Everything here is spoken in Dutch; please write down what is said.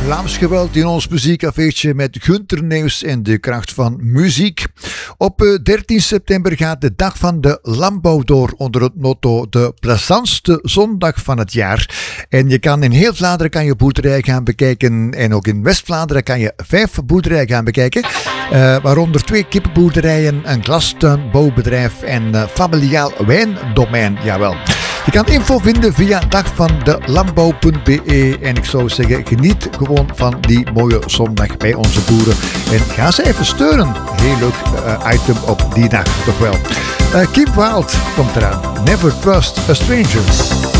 Vlaams geweld in ons muziekcafeetje met Gunter Neus en de kracht van muziek. Op 13 september gaat de dag van de landbouw door onder het motto de plezantste zondag van het jaar. En je kan in heel Vlaanderen je boerderij gaan bekijken en ook in West-Vlaanderen kan je 5 boerderijen gaan bekijken. Waaronder 2 kippenboerderijen, een glastuinbouwbedrijf en familiaal wijndomein, jawel. Je kan info vinden via dagvandelandbouw.be en ik zou zeggen, geniet gewoon van die mooie zondag bij onze boeren. En ga ze even steunen. Heel leuk item op die dag, toch wel. Kim Wilde komt eraan. Never Trust a Stranger.